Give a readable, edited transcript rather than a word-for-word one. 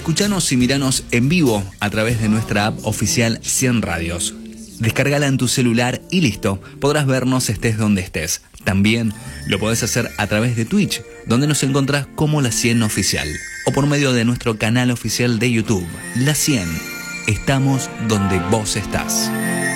Escuchanos y miranos en vivo a través de nuestra app oficial 100 Radios. Descárgala en tu celular y listo, podrás vernos estés donde estés. También lo podés hacer a través de Twitch, donde nos encontrás como La 100 Oficial, o por medio de nuestro canal oficial de YouTube, La 100. Estamos donde vos estás.